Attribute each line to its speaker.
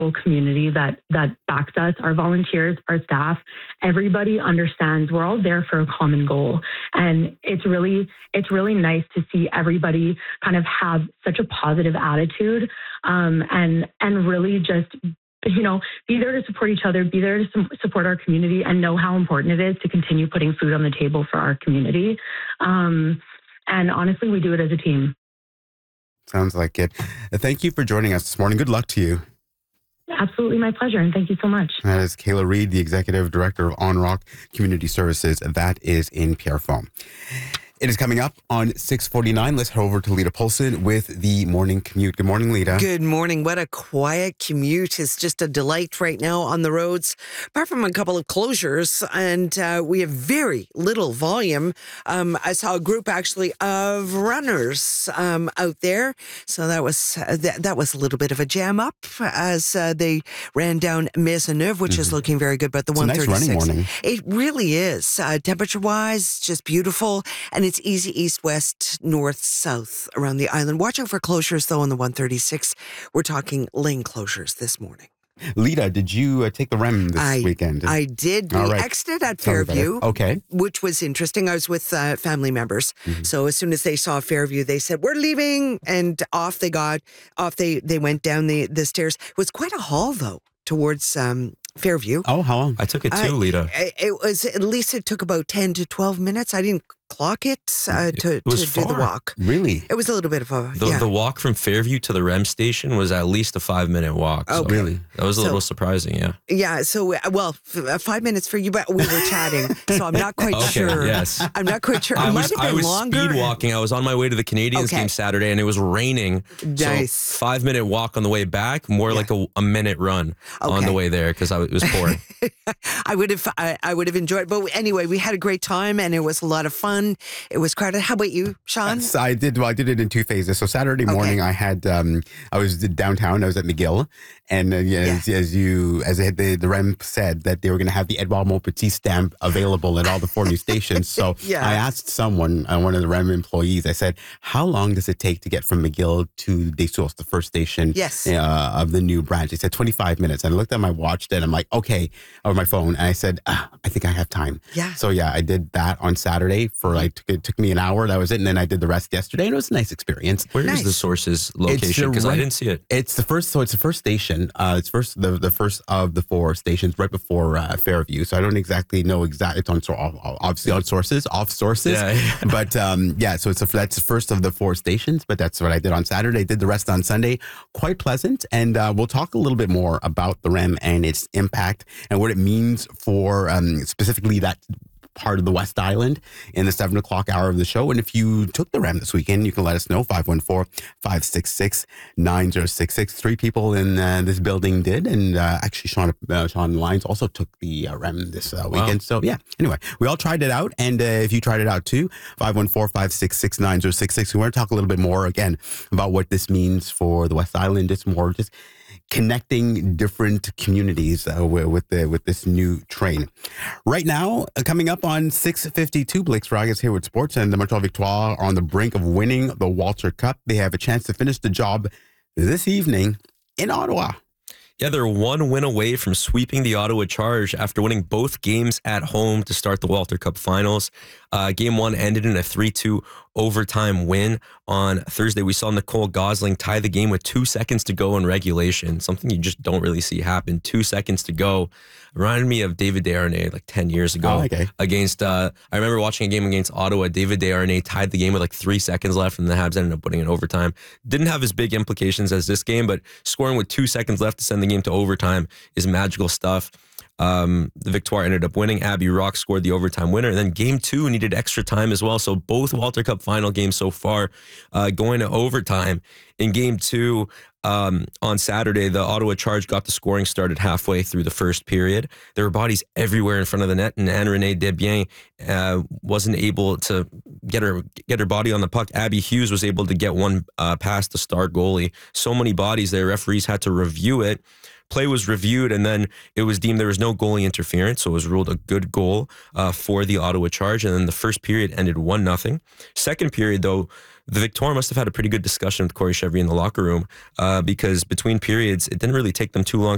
Speaker 1: community that backs us, our volunteers, our staff. Everybody understands we're all there for a common goal. And it's really nice to see everybody kind of have such a positive attitude, and really just, be there to support each other, be there to support our community, and know how important it is to continue putting food on the table for our community. And honestly, we do it as a team.
Speaker 2: Sounds like it. Thank you for joining us this morning. Good luck to you.
Speaker 1: Absolutely, my pleasure, and thank you so much.
Speaker 2: That is Kayla Reid, the Executive Director of On Rock Community Services. That is in Pierrefonds. It is coming up on 6:49. Let's head over to Lita Polson with the morning commute. Good morning, Lita.
Speaker 3: Good morning. What a quiet commute. It's just a delight right now on the roads, apart from a couple of closures, and we have very little volume. I saw a group actually of runners out there, so that was a little bit of a jam up as they ran down Maisonneuve, which is looking very good. But the 136,
Speaker 2: a nice running morning.
Speaker 3: It really is. Temperature-wise, just beautiful, and it's easy east, west, north, south around the island. Watch out for closures, though, on the 136. We're talking lane closures this morning.
Speaker 2: Lita, did you take the REM this weekend?
Speaker 3: I did. We exited at Fairview, which was interesting. I was with family members. So as soon as they saw Fairview, they said, we're leaving. And off they went down the stairs. It was quite a haul, though, towards Fairview.
Speaker 2: Oh, how long?
Speaker 4: I took it too, Lita.
Speaker 3: It took about 10 to 12 minutes. I didn't clock it to do the walk.
Speaker 2: Really?
Speaker 3: It was a little bit of a...
Speaker 4: The walk from Fairview to the REM station was at least a 5-minute walk.
Speaker 3: So
Speaker 2: really?
Speaker 4: That was a little surprising, yeah.
Speaker 3: Yeah, so, 5 minutes for you, but we were chatting, so I'm not quite sure.
Speaker 4: Yes.
Speaker 3: I'm not quite sure.
Speaker 4: I
Speaker 3: It might have been
Speaker 4: was
Speaker 3: longer.
Speaker 4: speed walking. I was on my way to the Canadiens game Saturday, and it was raining.
Speaker 3: Nice.
Speaker 4: So 5-minute walk on the way back, more like a minute run on the way there, because it was pouring.
Speaker 3: I would have enjoyed it. But anyway, we had a great time, and it was a lot of fun. It was crowded. How about you, Sean?
Speaker 2: I did it in 2 phases. So Saturday morning, I had I was downtown. I was at McGill, and as the REM said that they were going to have the Edouard Montpetit stamp available at all the 4 new stations. So I asked someone, one of the REM employees, I said, "How long does it take to get from McGill to Des Sources, the first station of the new branch?" They said 25 minutes. And I looked at my watch, and I'm like, okay, over my phone, and I said, I think I have time.
Speaker 3: Yeah.
Speaker 2: So I did that on Saturday for it took me an hour. That was it. And then I did the rest yesterday, and it was a nice experience.
Speaker 4: Where is the Sources location? Because I didn't see it.
Speaker 2: It's the first. So it's the first station. It's the first of the 4 stations right before Fairview. So I don't exactly know It's on obviously on Sources, off Sources. Yeah. But so that's the first of the 4 stations. But that's what I did on Saturday. Did the rest on Sunday. Quite pleasant. And we'll talk a little bit more about the REM and its impact and what it means for specifically that part of the West Island in the 7 o'clock hour of the show. And if you took the REM this weekend, you can let us know. 514-566-9066. 3 people in this building did. And actually, Sean Lyons also took the REM this weekend. So, anyway, we all tried it out. And if you tried it out too, 514-566-9066. We want to talk a little bit more, again, about what this means for the West Island. It's more just connecting different communities with this new train. Right now, coming up on 6:52, Blake Sprague is here with sports, and the Montreal Victoire are on the brink of winning the Walter Cup. They have a chance to finish the job this evening in Ottawa.
Speaker 4: Yeah, they're 1 win away from sweeping the Ottawa Charge after winning both games at home to start the Walter Cup finals. Game 1 ended in a 3-2 overtime win on Thursday. We saw Nicole Gosling tie the game with 2 seconds to go in regulation, something you just don't really see happen. 2 seconds to go. Reminded me of David Desharnais like 10 years ago. Against, I remember watching a game against Ottawa. David Desharnais tied the game with like 3 seconds left, and the Habs ended up winning in overtime. Didn't have as big implications as this game, but scoring with 2 seconds left to send the game to overtime is magical stuff. The Victoire ended up winning. Abby Rock scored the overtime winner. And then game 2 needed extra time as well. So both Walter Cup final games so far going to overtime. In game 2 on Saturday, the Ottawa Charge got the scoring started halfway through the first period. There were bodies everywhere in front of the net, and Anne-Renée Desbiens wasn't able to get her body on the puck. Abby Hughes was able to get one past the star goalie. So many bodies there, referees had to review it. Play was reviewed, and then it was deemed there was no goalie interference, so it was ruled a good goal for the Ottawa Charge. And then the first period ended 1-0. Second period, though, the Victoire must have had a pretty good discussion with Corey Chevry in the locker room because between periods, it didn't really take them too long